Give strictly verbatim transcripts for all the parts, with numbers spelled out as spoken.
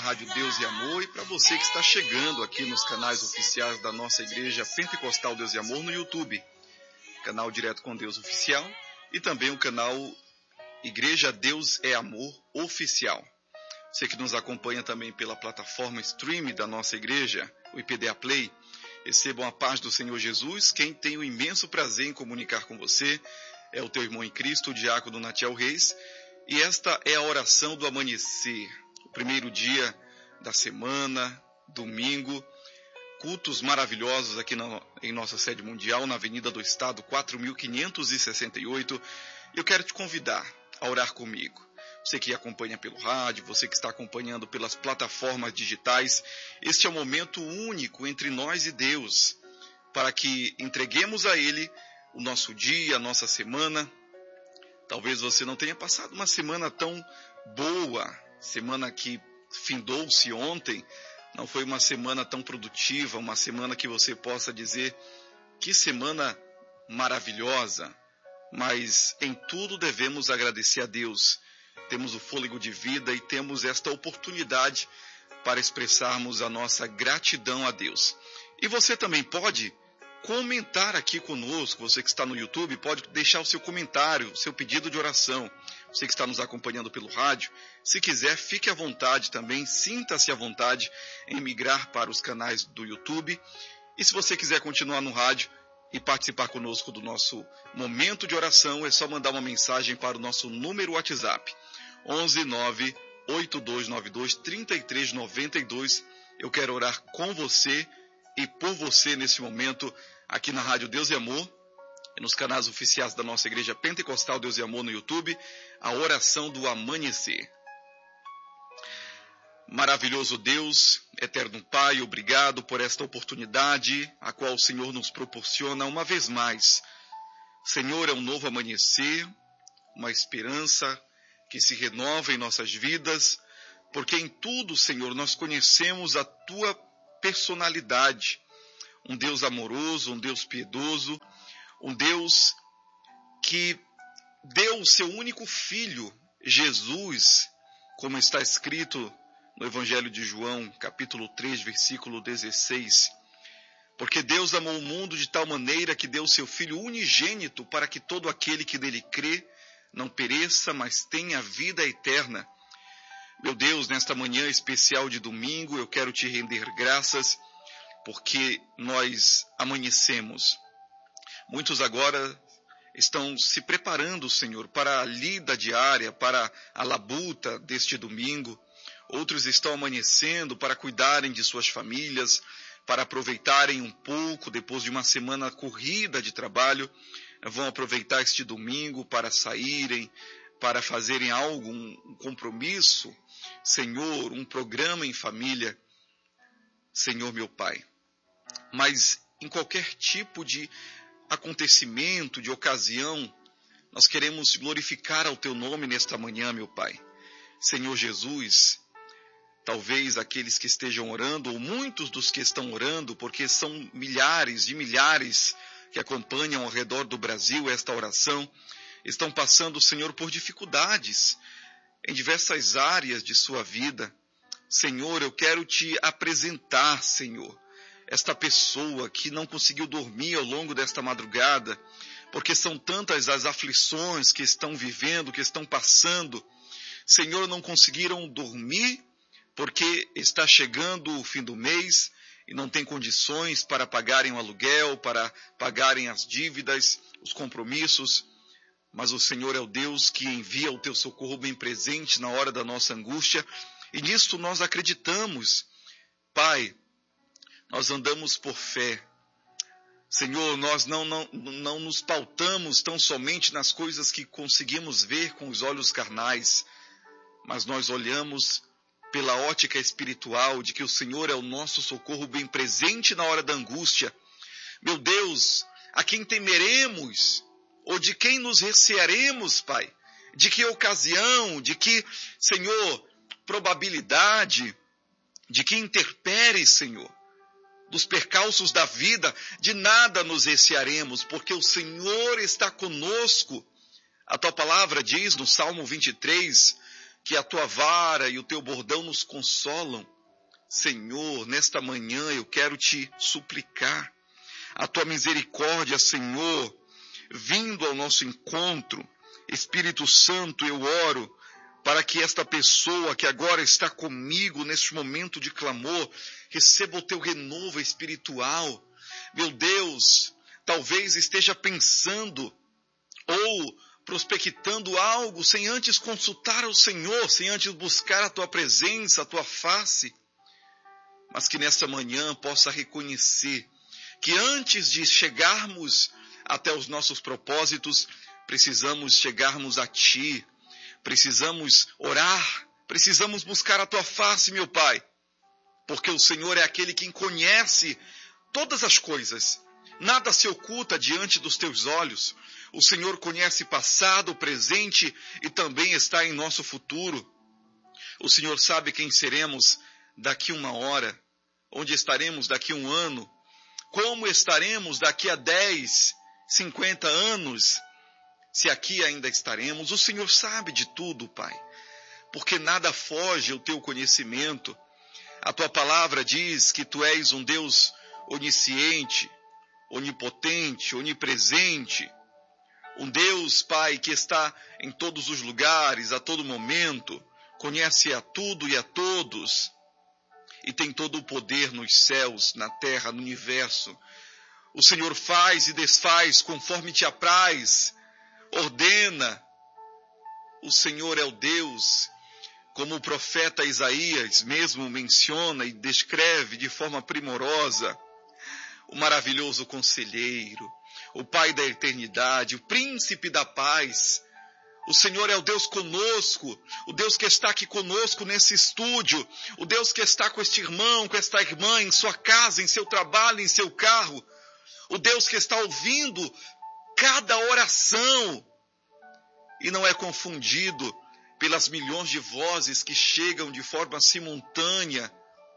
Rádio Deus e Amor e para você que está chegando aqui nos canais oficiais da nossa Igreja Pentecostal Deus e Amor no YouTube, canal Direto com Deus Oficial e também o canal Igreja Deus é Amor Oficial. Você que nos acompanha também pela plataforma stream da nossa igreja, o I P D A Play, recebam a paz do Senhor Jesus. Quem tem o imenso prazer em comunicar com você é o teu irmão em Cristo, o diácono Natiel Reis, e esta é a oração do amanhecer, o primeiro dia da semana, domingo, cultos maravilhosos aqui na, em nossa sede mundial, na Avenida do Estado, quatro mil quinhentos e sessenta e oito, e eu quero te convidar a orar comigo. Você que acompanha pelo rádio, você que está acompanhando pelas plataformas digitais, este é um momento único entre nós e Deus, para que entreguemos a Ele o nosso dia, a nossa semana. Talvez você não tenha passado uma semana tão boa, semana que findou-se ontem, não foi uma semana tão produtiva, uma semana que você possa dizer, que semana maravilhosa, mas em tudo devemos agradecer a Deus. Temos o fôlego de vida e temos esta oportunidade para expressarmos a nossa gratidão a Deus. E você também pode comentar aqui conosco, você que está no YouTube, pode deixar o seu comentário, o seu pedido de oração. Você que está nos acompanhando pelo rádio, se quiser, fique à vontade também, sinta-se à vontade em migrar para os canais do YouTube. E se você quiser continuar no rádio e participar conosco do nosso momento de oração, é só mandar uma mensagem para o nosso número WhatsApp, onze nove oito dois nove dois três três nove dois. Eu quero orar com você e por você nesse momento, aqui na Rádio Deus e Amor, e nos canais oficiais da nossa Igreja Pentecostal Deus e Amor no YouTube, a oração do amanhecer. Maravilhoso Deus, eterno Pai, obrigado por esta oportunidade, a qual o Senhor nos proporciona uma vez mais. Senhor, é um novo amanhecer, uma esperança que se renova em nossas vidas, porque em tudo, Senhor, nós conhecemos a Tua personalidade. Um Deus amoroso, um Deus piedoso, um Deus que deu o seu único Filho, Jesus, como está escrito no Evangelho de João, capítulo três, versículo dezesseis. Porque Deus amou o mundo de tal maneira que deu o seu Filho unigênito para que todo aquele que nele crê não pereça, mas tenha vida eterna. Meu Deus, nesta manhã especial de domingo, eu quero te render graças, porque nós amanhecemos. Muitos agora estão se preparando, Senhor, para a lida diária, para a labuta deste domingo. Outros estão amanhecendo para cuidarem de suas famílias, para aproveitarem um pouco depois de uma semana corrida de trabalho. Vão aproveitar este domingo para saírem, para fazerem algo, um compromisso, Senhor, um programa em família, Senhor meu Pai. Mas em qualquer tipo de acontecimento, de ocasião, nós queremos glorificar ao Teu nome nesta manhã, meu Pai. Senhor Jesus, talvez aqueles que estejam orando, ou muitos dos que estão orando, porque são milhares de milhares que acompanham ao redor do Brasil esta oração, estão passando, Senhor, por dificuldades em diversas áreas de sua vida. Senhor, eu quero te apresentar, Senhor, esta pessoa que não conseguiu dormir ao longo desta madrugada, porque são tantas as aflições que estão vivendo, que estão passando. Senhor, não conseguiram dormir porque está chegando o fim do mês e não tem condições para pagarem o aluguel, para pagarem as dívidas, os compromissos. Mas o Senhor é o Deus que envia o teu socorro bem presente na hora da nossa angústia, e nisto nós acreditamos. Pai, nós andamos por fé. Senhor, nós não, não, não nos pautamos tão somente nas coisas que conseguimos ver com os olhos carnais, mas nós olhamos pela ótica espiritual de que o Senhor é o nosso socorro bem presente na hora da angústia. Meu Deus, a quem temeremos? Ou de quem nos recearemos, Pai? De que ocasião? De que, Senhor, probabilidade? De que intempéries, Senhor? Dos percalços da vida, de nada nos recearemos, porque o Senhor está conosco. A tua palavra diz no Salmo vinte e três, que a tua vara e o teu bordão nos consolam. Senhor, nesta manhã eu quero te suplicar a tua misericórdia, Senhor, vindo ao nosso encontro. Espírito Santo, eu oro para que esta pessoa que agora está comigo neste momento de clamor, receba o teu renovo espiritual. Meu Deus, talvez esteja pensando ou prospectando algo sem antes consultar ao Senhor, sem antes buscar a tua presença, a tua face, mas que nesta manhã possa reconhecer que antes de chegarmos até os nossos propósitos, precisamos chegarmos a Ti, precisamos orar, precisamos buscar a Tua face, meu Pai, porque o Senhor é aquele que conhece todas as coisas, nada se oculta diante dos Teus olhos. O Senhor conhece passado, presente e também está em nosso futuro. O Senhor sabe quem seremos daqui uma hora, onde estaremos daqui um ano, como estaremos daqui a dez, cinquenta anos, se aqui ainda estaremos. O Senhor sabe de tudo, Pai, porque nada foge ao teu conhecimento. A tua palavra diz que tu és um Deus onisciente, onipotente, onipresente, um Deus, Pai, que está em todos os lugares, a todo momento, conhece a tudo e a todos, e tem todo o poder nos céus, na terra, no universo. O Senhor faz e desfaz conforme te apraz, ordena. O Senhor é o Deus, como o profeta Isaías mesmo menciona e descreve de forma primorosa, o maravilhoso conselheiro, o Pai da eternidade, o príncipe da paz. O Senhor é o Deus conosco, o Deus que está aqui conosco nesse estúdio, o Deus que está com este irmão, com esta irmã, em sua casa, em seu trabalho, em seu carro, o Deus que está ouvindo cada oração e não é confundido pelas milhões de vozes que chegam de forma simultânea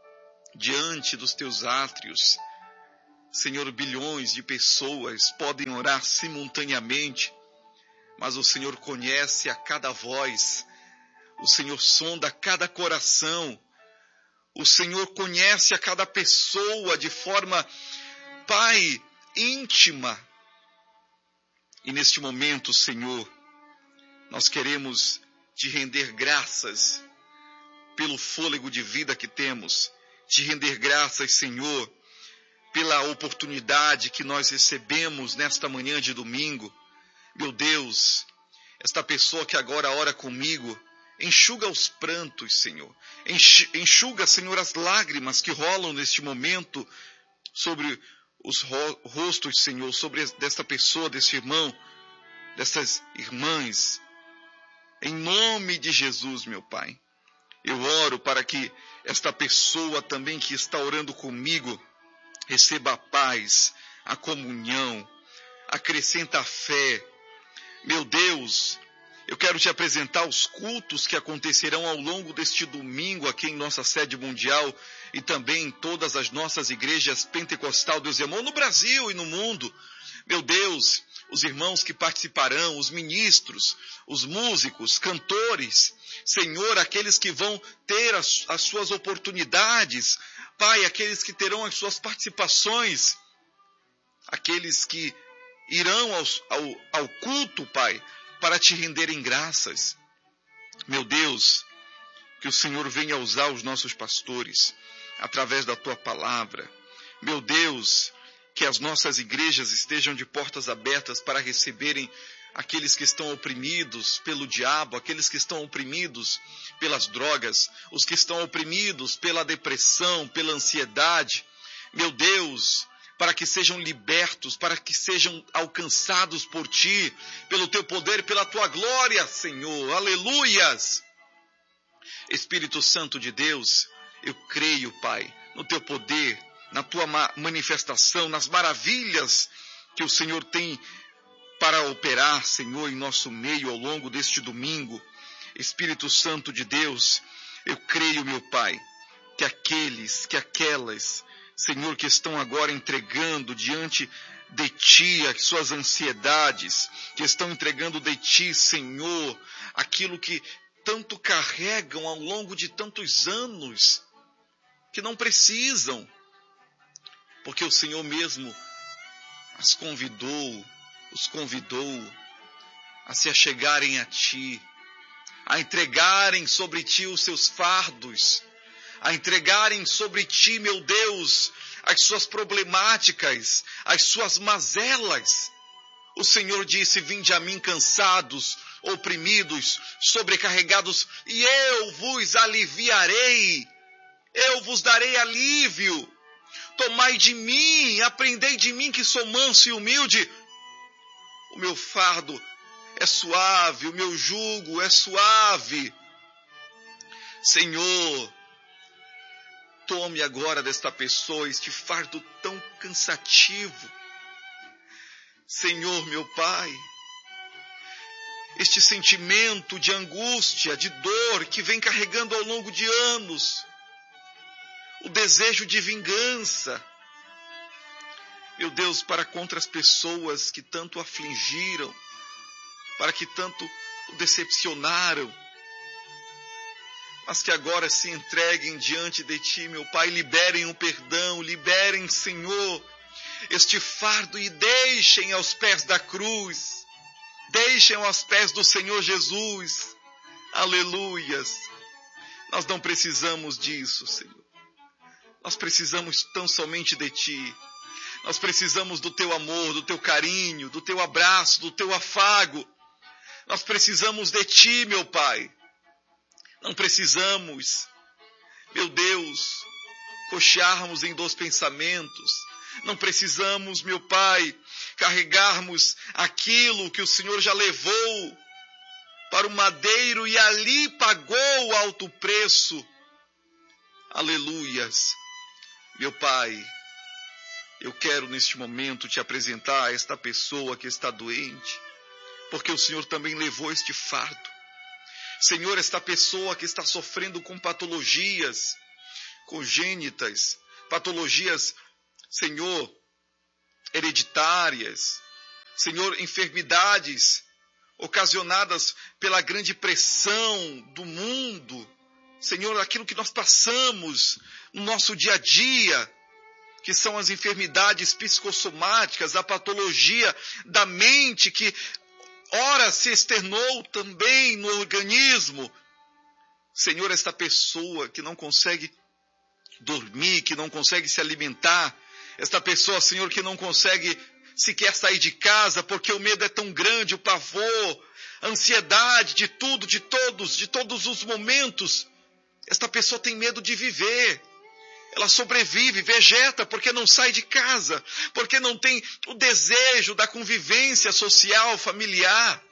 diante dos teus átrios. Senhor, bilhões de pessoas podem orar simultaneamente, mas o Senhor conhece a cada voz, o Senhor sonda cada coração, o Senhor conhece a cada pessoa de forma, Pai, íntima. E neste momento, Senhor, nós queremos te render graças pelo fôlego de vida que temos, te render graças, Senhor, pela oportunidade que nós recebemos nesta manhã de domingo. Meu Deus, esta pessoa que agora ora comigo, enxuga os prantos, Senhor. Enxuga, Senhor, as lágrimas que rolam neste momento sobre os rostos, Senhor, sobre desta pessoa, deste irmão, dessas irmãs. Em nome de Jesus, meu Pai, eu oro para que esta pessoa também que está orando comigo receba a paz, a comunhão, acrescenta a fé. Meu Deus, eu quero te apresentar os cultos que acontecerão ao longo deste domingo aqui em nossa sede mundial e também em todas as nossas igrejas pentecostal, Deus é amor, no Brasil e no mundo. Meu Deus, os irmãos que participarão, os ministros, os músicos, cantores, Senhor, aqueles que vão ter as, as suas oportunidades, Pai, aqueles que terão as suas participações, aqueles que irão aos, ao, ao culto, Pai, para te renderem graças. Meu Deus, que o Senhor venha usar os nossos pastores através da tua palavra. Meu Deus, que as nossas igrejas estejam de portas abertas para receberem aqueles que estão oprimidos pelo diabo, aqueles que estão oprimidos pelas drogas, os que estão oprimidos pela depressão, pela ansiedade. Meu Deus, para que sejam libertos, para que sejam alcançados por Ti, pelo Teu poder, pela Tua glória, Senhor. Aleluias! Espírito Santo de Deus, eu creio, Pai, no Teu poder, na Tua manifestação, nas maravilhas que o Senhor tem para operar, Senhor, em nosso meio ao longo deste domingo. Espírito Santo de Deus, eu creio, meu Pai, que aqueles, que aquelas, Senhor, que estão agora entregando diante de Ti as suas ansiedades, que estão entregando de Ti, Senhor, aquilo que tanto carregam ao longo de tantos anos, que não precisam, porque o Senhor mesmo as convidou, os convidou a se achegarem a Ti, a entregarem sobre Ti os seus fardos, a entregarem sobre Ti, meu Deus, as suas problemáticas, as suas mazelas. O Senhor disse: vinde a mim cansados, oprimidos, sobrecarregados, e eu vos aliviarei, eu vos darei alívio. Tomai de mim, aprendei de mim que sou manso e humilde. O meu fardo é suave, o meu jugo é suave. Senhor, tome agora desta pessoa este fardo tão cansativo. Senhor, meu Pai, este sentimento de angústia, de dor que vem carregando ao longo de anos, o desejo de vingança, meu Deus, para contra as pessoas que tanto o afligiram, para que tanto o decepcionaram, mas que agora se entreguem diante de Ti, meu Pai, liberem o perdão, liberem, Senhor, este fardo e deixem aos pés da cruz, deixem aos pés do Senhor Jesus. Aleluias! Nós não precisamos disso, Senhor. Nós precisamos tão somente de Ti. Nós precisamos do Teu amor, do Teu carinho, do Teu abraço, do Teu afago. Nós precisamos de Ti, meu Pai. Não precisamos, meu Deus, cochearmos em dois pensamentos. Não precisamos, meu Pai, carregarmos aquilo que o Senhor já levou para o madeiro e ali pagou alto preço. Aleluias. Meu Pai, eu quero neste momento te apresentar a esta pessoa que está doente, porque o Senhor também levou este fardo. Senhor, esta pessoa que está sofrendo com patologias congênitas, patologias, Senhor, hereditárias, Senhor, enfermidades ocasionadas pela grande pressão do mundo, Senhor, aquilo que nós passamos no nosso dia a dia, que são as enfermidades psicossomáticas, a patologia da mente que ora se externou também no organismo. Senhor, esta pessoa que não consegue dormir, que não consegue se alimentar, esta pessoa, Senhor, que não consegue sequer sair de casa porque o medo é tão grande, o pavor, a ansiedade de tudo, de todos, de todos os momentos. Esta pessoa tem medo de viver. Ela sobrevive, vegeta, porque não sai de casa, porque não tem o desejo da convivência social, familiar.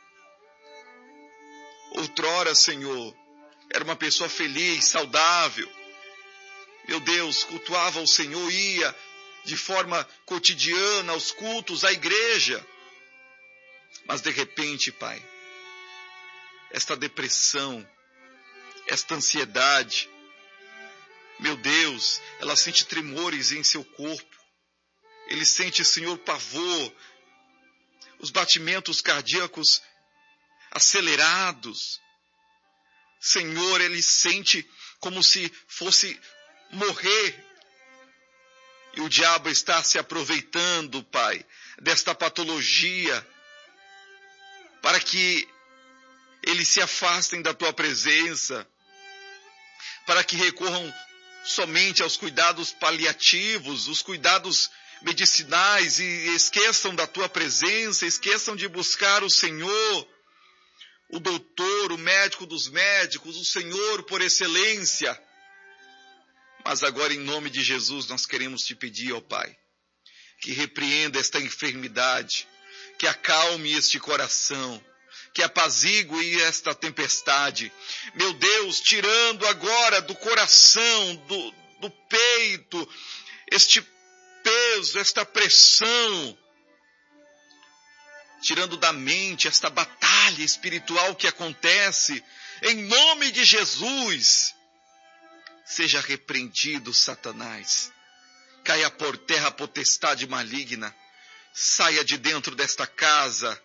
Outrora, Senhor, era uma pessoa feliz, saudável. Meu Deus, cultuava o Senhor, ia de forma cotidiana aos cultos, à igreja. Mas de repente, Pai, esta depressão, esta ansiedade, meu Deus, ela sente tremores em seu corpo. Ele sente, Senhor, pavor, os batimentos cardíacos acelerados. Senhor, ele sente como se fosse morrer. E o diabo está se aproveitando, Pai, desta patologia, para que eles se afastem da Tua presença, para que recorram somente aos cuidados paliativos, os cuidados medicinais, e esqueçam da Tua presença, esqueçam de buscar o Senhor, o doutor, o médico dos médicos, o Senhor por excelência. Mas agora, em nome de Jesus, nós queremos te pedir, ó Pai, que repreenda esta enfermidade, que acalme este coração, que apazigue esta tempestade. Meu Deus, tirando agora do coração, do, do peito, este peso, esta pressão, tirando da mente esta batalha espiritual que acontece, em nome de Jesus, seja repreendido, Satanás. Caia por terra a potestade maligna. Saia de dentro desta casa.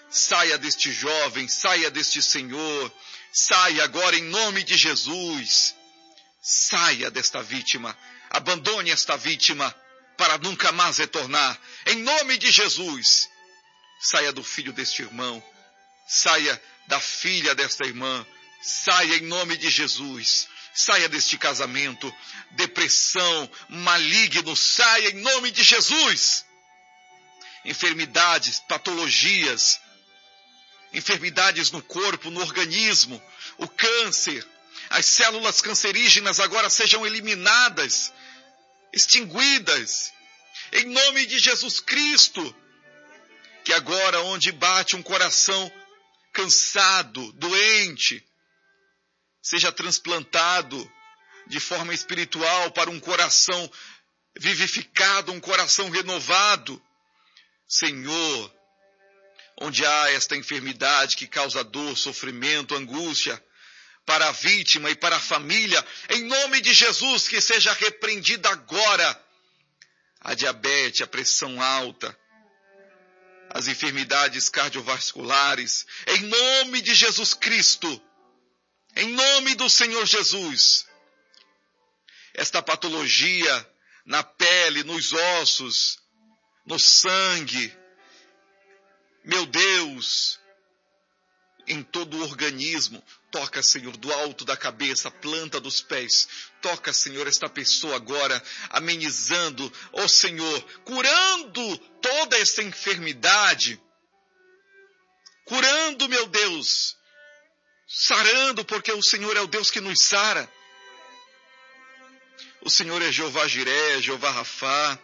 saia deste jovem, saia deste senhor, saia agora em nome de Jesus. Saia desta vítima, abandone esta vítima para nunca mais retornar, em nome de Jesus. Saia do filho deste irmão, saia da filha desta irmã, saia em nome de Jesus. Saia deste casamento, depressão, maligno, saia em nome de Jesus. Enfermidades, patologias, enfermidades no corpo, no organismo, o câncer, as células cancerígenas agora sejam eliminadas, extinguidas, em nome de Jesus Cristo. Que agora onde bate um coração cansado, doente, seja transplantado de forma espiritual para um coração vivificado, um coração renovado. Senhor, onde há esta enfermidade que causa dor, sofrimento, angústia, para a vítima e para a família, em nome de Jesus, que seja repreendida agora a diabetes, a pressão alta, as enfermidades cardiovasculares, em nome de Jesus Cristo, em nome do Senhor Jesus. Esta patologia na pele, nos ossos, no sangue, meu Deus, em todo o organismo, toca, Senhor, do alto da cabeça, planta dos pés, toca, Senhor, esta pessoa agora, amenizando, ó Senhor, curando toda essa enfermidade, curando, meu Deus, sarando, porque o Senhor é o Deus que nos sara. O Senhor é Jeová Jiré, Jeová Rafá,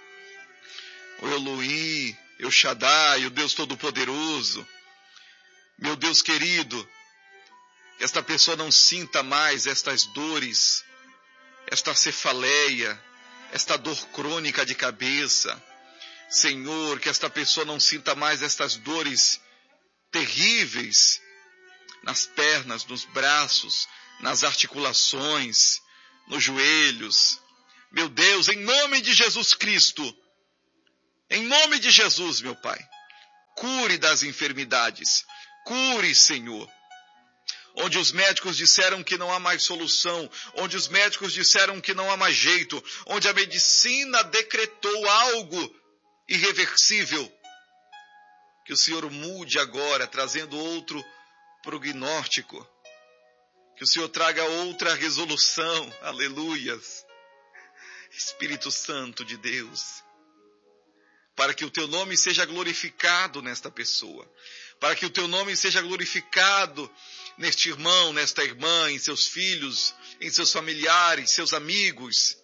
o Elohim, El Shaddai, o Deus Todo-Poderoso. Meu Deus querido, que esta pessoa não sinta mais estas dores, esta cefaleia, esta dor crônica de cabeça. Senhor, que esta pessoa não sinta mais estas dores terríveis nas pernas, nos braços, nas articulações, nos joelhos. Meu Deus, em nome de Jesus Cristo, em nome de Jesus, meu Pai, cure das enfermidades, cure, Senhor. Onde os médicos disseram que não há mais solução, onde os médicos disseram que não há mais jeito, onde a medicina decretou algo irreversível, que o Senhor mude agora, trazendo outro prognóstico, que o Senhor traga outra resolução, aleluias, Espírito Santo de Deus, para que o teu nome seja glorificado nesta pessoa, para que o teu nome seja glorificado neste irmão, nesta irmã, em seus filhos, em seus familiares, seus amigos.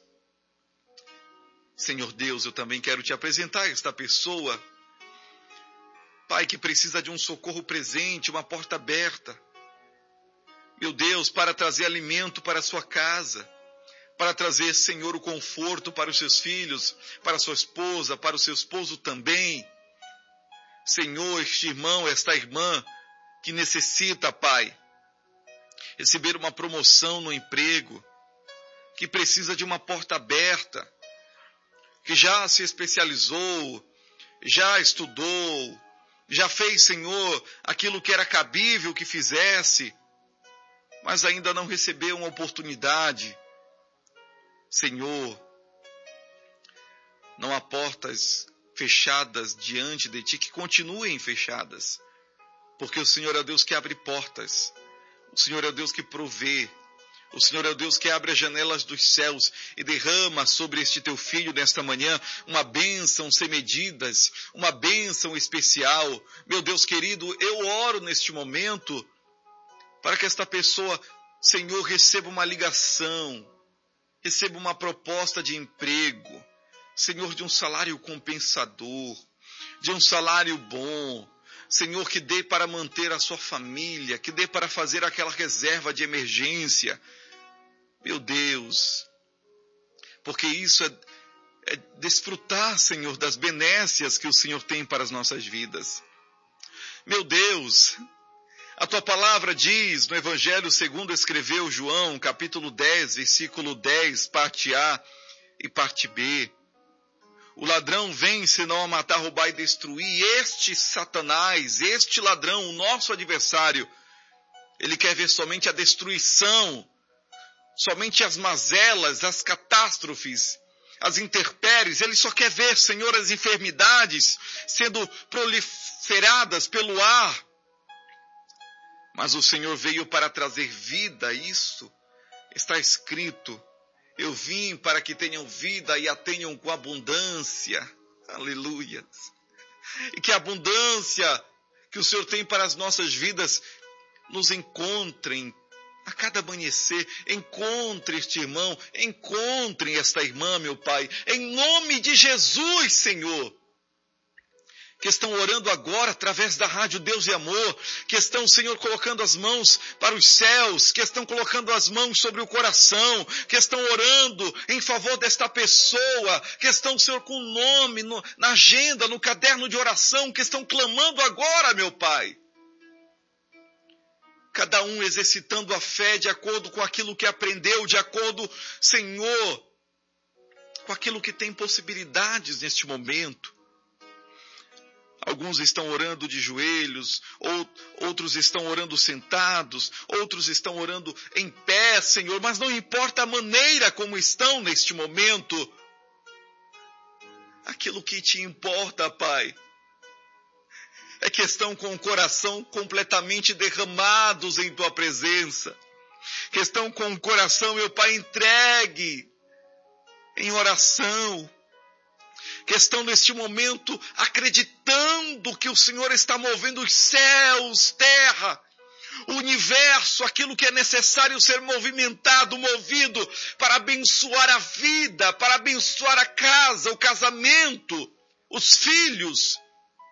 Senhor Deus, eu também quero te apresentar esta pessoa, Pai, que precisa de um socorro presente, uma porta aberta. Meu Deus, para trazer alimento para a sua casa, para trazer, Senhor, o conforto para os seus filhos, para a sua esposa, para o seu esposo também. Senhor, este irmão, esta irmã que necessita, Pai, receber uma promoção no emprego, que precisa de uma porta aberta, que já se especializou, já estudou, já fez, Senhor, aquilo que era cabível que fizesse, mas ainda não recebeu uma oportunidade. Senhor, não há portas fechadas diante de ti, que continuem fechadas, porque o Senhor é o Deus que abre portas, o Senhor é o Deus que provê, o Senhor é o Deus que abre as janelas dos céus e derrama sobre este teu filho nesta manhã uma bênção sem medidas, uma bênção especial. Meu Deus querido, eu oro neste momento para que esta pessoa, Senhor, receba uma ligação, receba uma proposta de emprego, Senhor, de um salário compensador, de um salário bom, Senhor, que dê para manter a sua família, que dê para fazer aquela reserva de emergência. Meu Deus, porque isso é, é desfrutar, Senhor, das benécias que o Senhor tem para as nossas vidas. Meu Deus, a tua palavra diz no Evangelho segundo escreveu João, capítulo dez, versículo dez, parte A e parte B. O ladrão vem senão a matar, roubar e destruir. Este Satanás, este ladrão, o nosso adversário, ele quer ver somente a destruição, somente as mazelas, as catástrofes, as intempéries. Ele só quer ver, Senhor, as enfermidades sendo proliferadas pelo ar. Mas o Senhor veio para trazer vida a isso. Está escrito: eu vim para que tenham vida e a tenham com abundância. Aleluia. E que a abundância que o Senhor tem para as nossas vidas nos encontrem a cada amanhecer. Encontre este irmão, encontrem esta irmã, meu Pai, em nome de Jesus, Senhor, que estão orando agora através da rádio Deus e Amor, que estão, Senhor, colocando as mãos para os céus, que estão colocando as mãos sobre o coração, que estão orando em favor desta pessoa, que estão, Senhor, com o nome no, na agenda, no caderno de oração, que estão clamando agora, meu Pai. Cada um exercitando a fé de acordo com aquilo que aprendeu, de acordo, Senhor, com aquilo que tem possibilidades neste momento. Alguns estão orando de joelhos, outros estão orando sentados, outros estão orando em pé, Senhor, mas não importa a maneira como estão neste momento. Aquilo que te importa, Pai, é que estão com o coração completamente derramados em Tua presença, que estão com o coração, meu Pai, entregue em oração, que estão neste momento acreditando que o Senhor está movendo os céus, terra, o universo, aquilo que é necessário ser movimentado, movido para abençoar a vida, para abençoar a casa, o casamento, os filhos.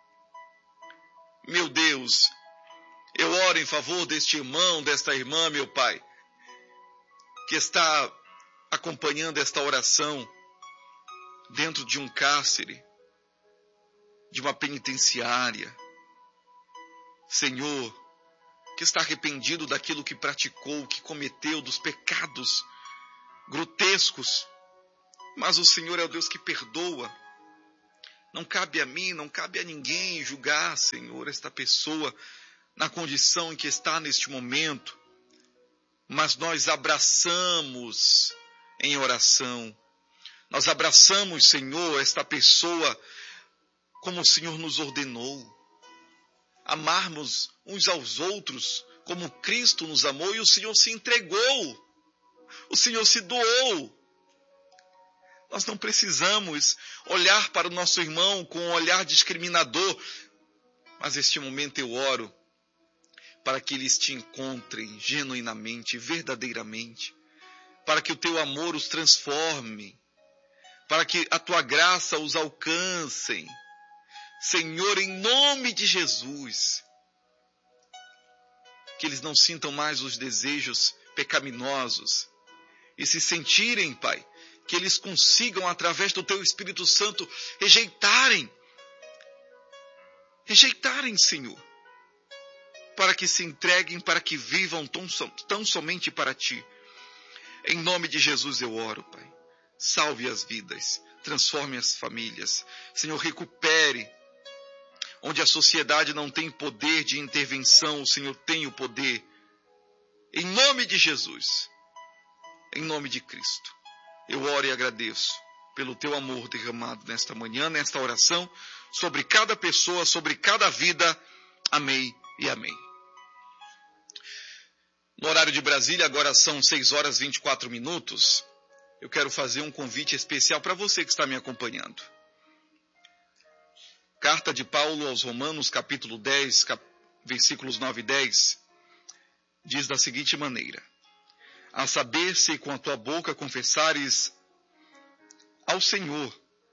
Meu Deus, eu oro em favor deste irmão, desta irmã, meu Pai, que está acompanhando esta oração dentro de um cárcere, de uma penitenciária. Senhor, que está arrependido daquilo que praticou, que cometeu, dos pecados grotescos. Mas o Senhor é o Deus que perdoa. Não cabe a mim, não cabe a ninguém julgar, Senhor, esta pessoa na condição em que está neste momento. Mas nós abraçamos em oração. Nós abraçamos, Senhor, esta pessoa como o Senhor nos ordenou. Amarmos uns aos outros como Cristo nos amou e o Senhor se entregou. O Senhor se doou. Nós não precisamos olhar para o nosso irmão com um olhar discriminador. Mas neste momento eu oro para que eles te encontrem genuinamente, verdadeiramente. Para que o teu amor os transforme. Para que a tua graça os alcance. Senhor, em nome de Jesus, que eles não sintam mais os desejos pecaminosos e se sentirem, Pai, que eles consigam, através do teu Espírito Santo, rejeitarem, rejeitarem, Senhor, para que se entreguem, para que vivam tão, tão somente para Ti. Em nome de Jesus eu oro, Pai. Salve as vidas, transforme as famílias. Senhor, recupere. Onde a sociedade não tem poder de intervenção, o Senhor tem o poder. Em nome de Jesus, em nome de Cristo, eu oro e agradeço pelo teu amor derramado nesta manhã, nesta oração, sobre cada pessoa, sobre cada vida. Amém e amém. No horário de Brasília, agora são seis horas e vinte e quatro minutos. Eu quero fazer um convite especial para você que está me acompanhando. Carta de Paulo aos Romanos, capítulo dez, cap... versículos nove e dez, diz da seguinte maneira: a saber, se com a tua boca confessares ao Senhor,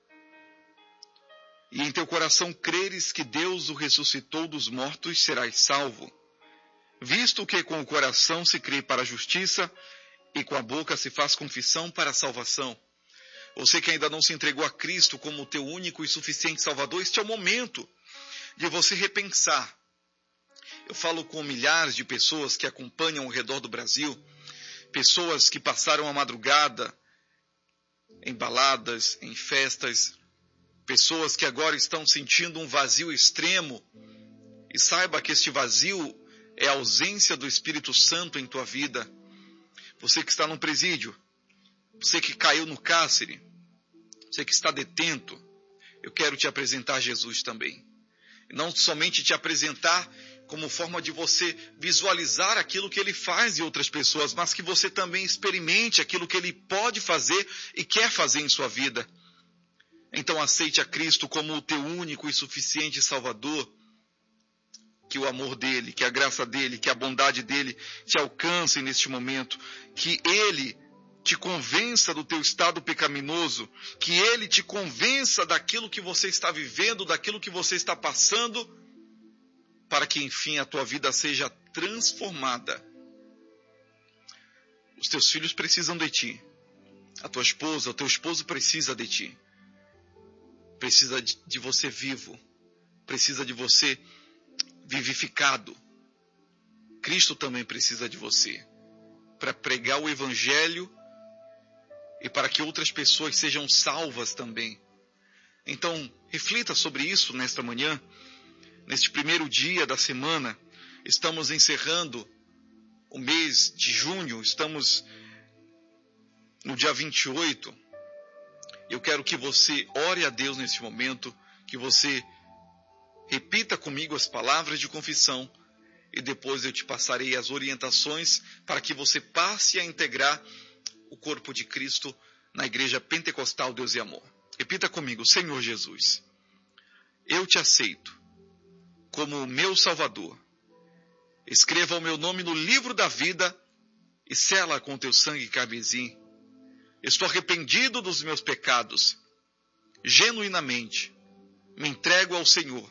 e em teu coração creres que Deus o ressuscitou dos mortos, serás salvo. Visto que com o coração se crê para a justiça, e com a boca se faz confissão para a salvação. Você que ainda não se entregou a Cristo como o teu único e suficiente Salvador, este é o momento de você repensar. Eu falo com milhares de pessoas que acompanham ao redor do Brasil, pessoas que passaram a madrugada em baladas, em festas, Pessoas que agora estão sentindo um vazio extremo, e saiba que este vazio é a ausência do Espírito Santo em tua vida. Você que está no presídio, você que caiu no cárcere, você que está detento, eu quero te apresentar Jesus também. E não somente te apresentar como forma de você visualizar aquilo que ele faz em outras pessoas, mas que você também experimente aquilo que ele pode fazer e quer fazer em sua vida. Então aceite a Cristo como o teu único e suficiente Salvador. Que o amor dele, que a graça dele, que a bondade dele te alcancem neste momento. Que ele te convença do teu estado pecaminoso. Que ele te convença daquilo que você está vivendo, daquilo que você está passando, para que, enfim, a tua vida seja transformada. Os teus filhos precisam de ti. A tua esposa, o teu esposo precisa de ti. Precisa de, de você vivo. Precisa de você vivificado. Cristo também precisa de você para pregar o Evangelho e para que outras pessoas sejam salvas também. Então, reflita sobre isso nesta manhã. Neste primeiro dia da semana, estamos encerrando o mês de junho, estamos no dia vinte e oito. Eu quero que você ore a Deus neste momento, que você repita comigo as palavras de confissão e depois eu te passarei as orientações para que você passe a integrar o corpo de Cristo na Igreja Pentecostal Deus e Amor. Repita comigo: Senhor Jesus, eu te aceito como o meu Salvador. Escreva o meu nome no livro da vida e sela com teu sangue carmesim. Estou arrependido dos meus pecados. Genuinamente, me entrego ao Senhor.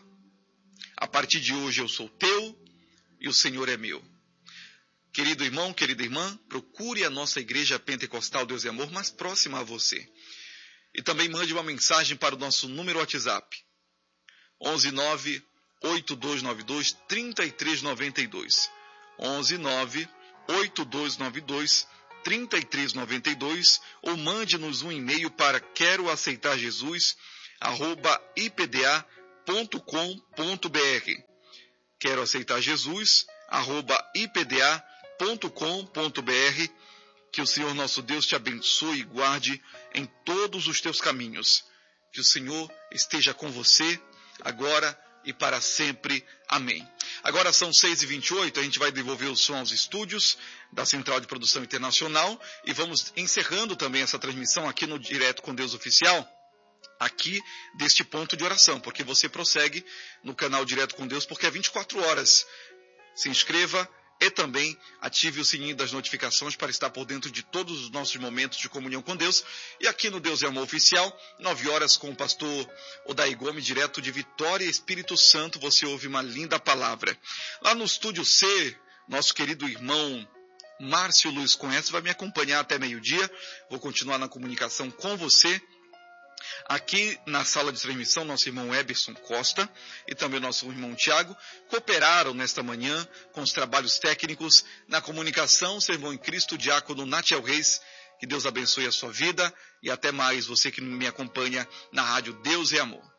A partir de hoje eu sou teu e o Senhor é meu. Querido irmão, querida irmã, procure a nossa Igreja Pentecostal Deus e Amor mais próxima a você. E também mande uma mensagem para o nosso número WhatsApp. onze nove oito dois nove dois três três nove dois. onze nove oito dois nove dois três três nove dois ou mande-nos um e-mail para quero aceitar Jesus arroba i p d a ponto com ponto b r. Quero aceitar Jesus arroba i p d a ponto com ponto b r. Que o Senhor nosso Deus te abençoe e guarde em todos os teus caminhos. Que o Senhor esteja com você agora e para sempre. Amém. Agora são seis e vinte e oito, a gente vai devolver o som aos estúdios da Central de Produção Internacional e vamos encerrando também essa transmissão aqui no Direto com Deus Oficial, aqui deste ponto de oração, porque você prossegue no canal Direto com Deus, porque é vinte e quatro horas. Se inscreva e também ative o sininho das notificações para estar por dentro de todos os nossos momentos de comunhão com Deus. E aqui no Deus é Amor Oficial, nove horas com o pastor Odair Gomes, direto de Vitória, Espírito Santo, você ouve uma linda palavra. Lá no Estúdio C, nosso querido irmão Márcio Luiz Conhece vai me acompanhar até meio-dia. Vou continuar na comunicação com você. Aqui na sala de transmissão, nosso irmão Eberson Costa e também nosso irmão Tiago cooperaram nesta manhã com os trabalhos técnicos na comunicação. Seu irmão em Cristo, diácono Natiel Reis, que Deus abençoe a sua vida e até mais você que me acompanha na rádio Deus é Amor.